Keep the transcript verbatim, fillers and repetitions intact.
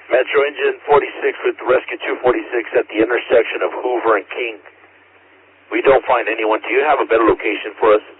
Metro Engine forty-six with Rescue two forty-six at the intersection of Hoover and King. We don't find anyone. Do you have a better location for us?